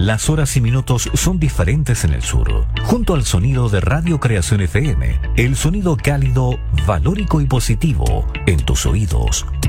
Las horas y minutos son diferentes en el sur. Junto al sonido de Radio Creación FM, el sonido cálido, valórico y positivo en tus oídos